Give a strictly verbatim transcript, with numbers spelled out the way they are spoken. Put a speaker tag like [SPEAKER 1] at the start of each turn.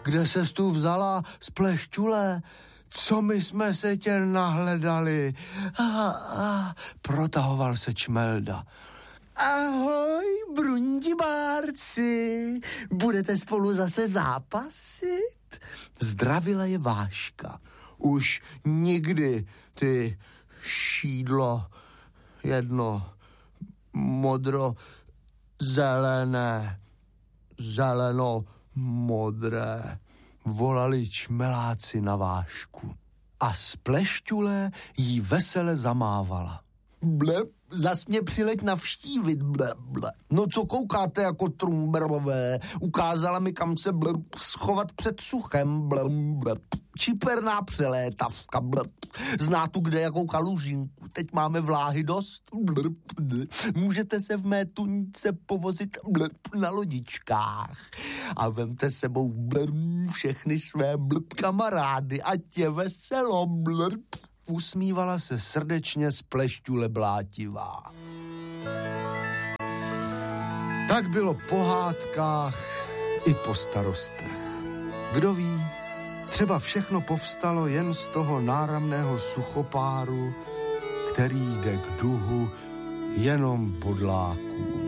[SPEAKER 1] kde ses tu vzala, Splešťule? Co my jsme se tě nahledali? A, a, protahoval se Čmelda. Ahoj, brundibárci, budete spolu zase zápasit? Zdravila je Váška. Už nikdy, ty šídlo, jedno modro, zelené, zeleno, modré, volali čmeláci na Vášku. A Splešťule jí vesele zamávala. Ble, zas mě přileď navštívit, ble, ble. No co koukáte jako trumberové? Ukázala mi, kam se ble, schovat před suchem, ble, ble. Čiperná přelétavka, ble. Zná tu kde jakou kalužinku. Teď máme vláhy dost, ble, ble. Můžete se v mé tuňce povozit ble, na lodičkách. A vemte sebou ble, všechny své ble, kamarády, ať je veselo, ble. Usmívala se srdečně Splešťule blátivá. Tak bylo po hádkách i po starostech. Kdo ví, třeba všechno povstalo jen z toho náramného suchopáru, který jde k duhu jenom bodlákům.